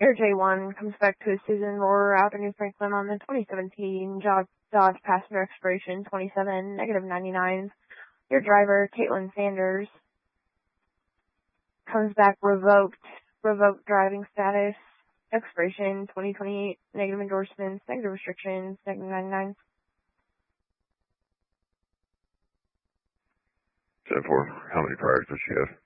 Air J1 comes back to Susan Rohrer out in New Franklin on the 2017 Dodge Passenger Expiration 27, -99. Your driver, Caitlin Sanders, comes back revoked driving status, expiration 2028, negative endorsements, negative restrictions, -99. 10-4, how many priors does she have?